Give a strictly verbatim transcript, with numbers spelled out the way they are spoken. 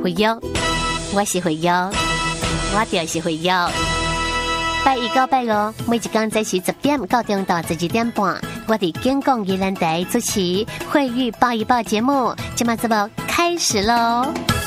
会友，我是会友，我就是会友。拜一到拜五，每一天早时十點到中到十二點半，我哋健康宜蘭台主持慧玉報一報節目，今晚節目開始嘍。